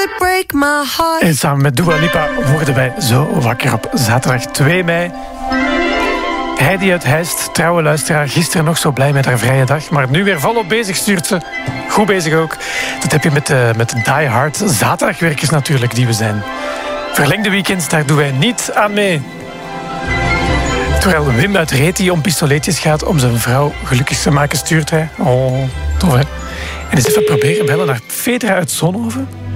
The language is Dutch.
break my heart. En samen met Dua Lipa worden wij zo wakker op zaterdag 2 mei. Heidi uit Heist, trouwe luisteraar, gisteren nog zo blij met haar vrije dag, maar nu weer volop bezig, stuurt ze. Goed bezig ook. Dat heb je met Die Hard zaterdagwerkers natuurlijk, die we zijn. Verlengde weekends, daar doen wij niet aan mee. Terwijl Wim uit Reti om pistoletjes gaat om zijn vrouw gelukkig te maken, stuurt hij. Oh, tof hè. En eens even proberen bellen naar Fedra uit Zonhoven.